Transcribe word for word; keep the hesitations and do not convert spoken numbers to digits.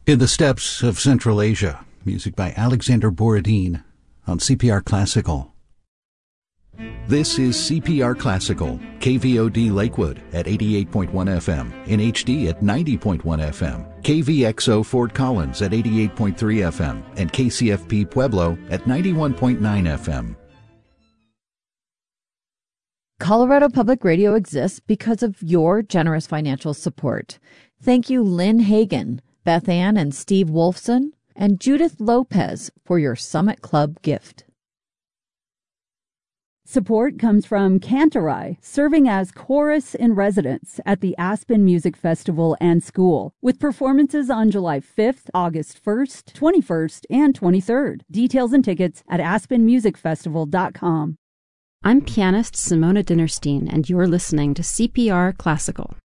In the Steppes of Central Asia, music by Alexander Borodin on C P R Classical. This is C P R Classical, K V O D Lakewood at eighty-eight point one F M, in H D at ninety point one F M, K V X O Fort Collins at eighty-eight point three F M, and K C F P Pueblo at ninety-one point nine F M. Colorado Public Radio exists because of your generous financial support. Thank you, Lynn Hagan, Beth Ann and Steve Wolfson, and Judith Lopez for your Summit Club gift. Support comes from Cantorai, serving as chorus in residence at the Aspen Music Festival and School, with performances on July fifth, August first, twenty-first, and twenty-third. Details and tickets at aspen music festival dot com. I'm pianist Simona Dinnerstein, and you're listening to C P R Classical.